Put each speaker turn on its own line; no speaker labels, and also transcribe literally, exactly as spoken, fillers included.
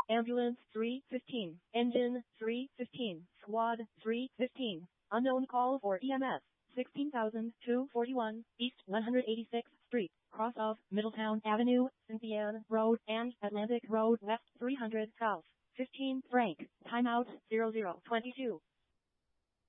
Ambulance three fifteen. Engine three fifteen. Squad three fifteen. Unknown call for E M S. sixteen thousand two hundred forty-one East one hundred eighty-sixth Street, cross of Middletown Avenue, Cynthiana Road, and Atlantic Road West three hundred South. fifteen Frank. Timeout zero zero twenty-two.